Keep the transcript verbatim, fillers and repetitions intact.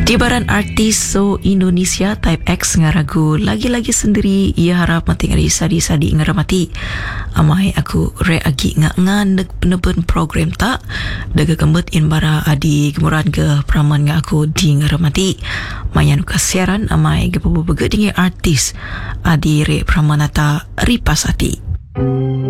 Di baran artis so Indonesia Type X ngaragu lagi-lagi sendiri ia harap mati ngari sadi-sadi ngaramati amai aku re agi nga ngan peneben program tak daga kembet in bara adi gemuran ke praman nga aku di ngaramati mayan kasiaran amai gepabu bege dingi artis adi re pramanata ripasati.